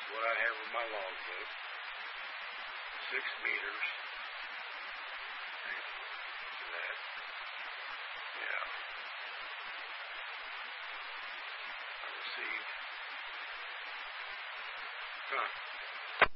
what I have in my logbook. 6 meters. That. Yeah. I received. Huh.